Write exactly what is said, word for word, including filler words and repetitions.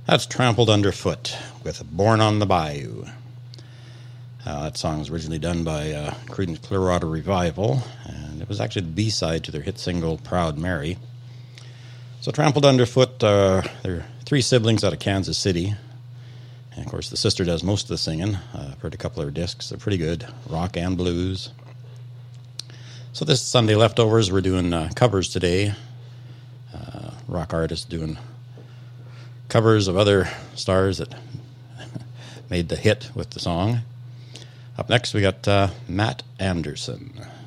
That's Trampled Underfoot with Born on the Bayou. Uh, that song was originally done by uh, Creedence Clearwater Revival, and it was actually the B-side to their hit single, Proud Mary. So Trampled Underfoot, uh, they're three siblings out of Kansas City. And, of course, the sister does most of the singing. Uh, I've heard a couple of her discs. They're pretty good, rock and blues. So this Sunday Leftovers, we're doing uh, covers today. Uh, rock artists doing covers of other stars that made the hit with the song. Up next, we got uh, Matt Anderson.